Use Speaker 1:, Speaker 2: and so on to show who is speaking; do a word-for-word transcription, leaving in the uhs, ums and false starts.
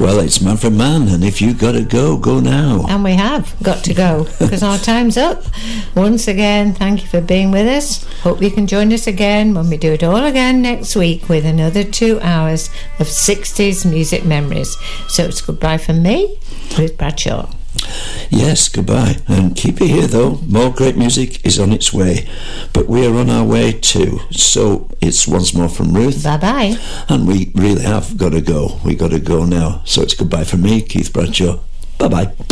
Speaker 1: Well, it's man for man, and if you got to go, go now.
Speaker 2: And we have got to go, because our time's up. Once again, thank you for being with us. Hope you can join us again when we do it all again next week with another two hours of sixties music memories. So it's goodbye from me, Ruth Bradshaw.
Speaker 1: Yes, goodbye. And keep it here, though. More great music is on its way. But we are on our way too. So it's once more from Ruth.
Speaker 2: Bye-bye.
Speaker 1: And we really have got to go. We got to go now. So it's goodbye from me, Keith Bradshaw. Bye-bye.